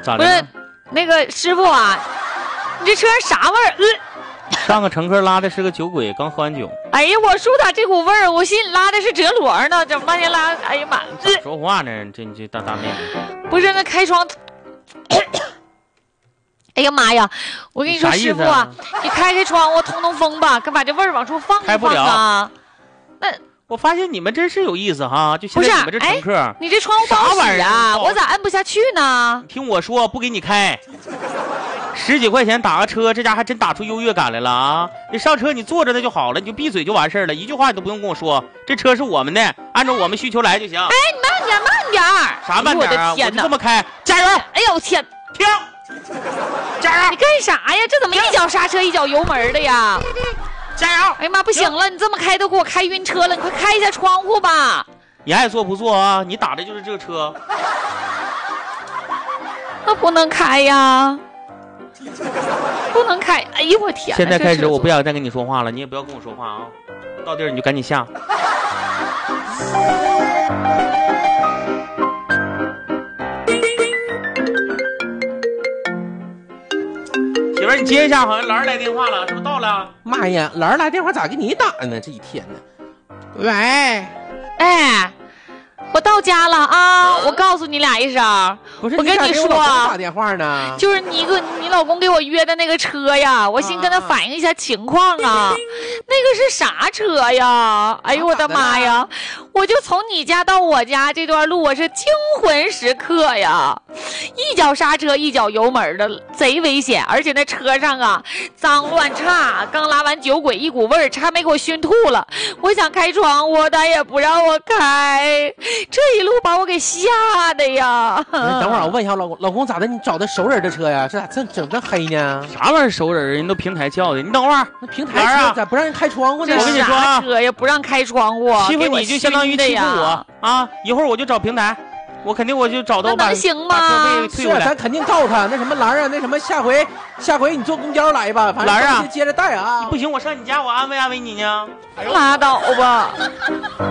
咋的？ 不是，那个师傅啊，你这车上啥味儿？ 上个乘客拉的是个酒鬼，刚喝完酒。 哎呀，我说他这股味儿，我寻思拉的是哲罗呢，怎么半天拉？哎呀妈！ 咋说话呢？这大妹妹。 不是那开窗。哎呀妈呀！我跟你说，师傅啊，你开窗户通通风吧，把这味儿往出放一放啊。那我发现你们真是有意思哈，就现在你们这乘客， 哎、你这窗户不好使啊，我咋按不下去呢？ 听我说，不给你开。10几块钱打个车，这家还真打出优越感来了啊！你上车你坐着那就好了，你就闭嘴就完事儿了，一句话你都不用跟我说。这车是我们的，按照我们需求来就行。 哎，你慢点，慢点。 啥慢点啊？我就这么开，加油！ 哎呦天， 停！加油！ 你干啥呀？这怎么一脚刹车一脚油门的呀？ 加油！ 哎呀妈，不行了，你这么开都给我开晕车了，你快开一下窗户吧。 你爱坐不坐啊？你打的就是这个车。 那不能开呀。不能开！哎呦我天！ 现在开始我不想再跟你说话了，你也不要跟我说话啊！到地儿你就赶紧下。媳妇儿，你接一下，好像兰儿来电话了，是不是到了？ 妈呀，兰儿来电话咋给你打呢？这一天呢？喂， 哎。我到家了啊！我告诉你俩一声， 不是我跟你说， 打电话呢， 就是你老公给我约的那个车呀，我先跟他反映一下情况啊。那个是啥车呀？哎呦我的妈呀！我就从你家到我家这段路，我是惊魂时刻呀，一脚刹车一脚油门的，贼危险。而且那车上啊，脏乱差，刚拉完酒鬼一股味儿，差没给我熏吐了。我想开窗户，他也不让我开。这一路把我给吓的呀！ 等会儿我问一下老公咋的？你找的熟人的车呀？这咋整这黑呢？ 啥玩意儿熟人？人都平台叫的。你等会儿， 那平台车咋不让人开窗户呢？ 我跟你说啊， 车也不让开窗户， 欺负你就相当于欺负我啊！一会儿我就找平台，我肯定我就找到能行吗？ 把车费退回来。 咱肯定告诉他那什么兰啊，那什么下回你坐公交来吧，反正兰啊， 接着带啊。 不行，我上你家我安慰安慰你呢。 拉倒吧。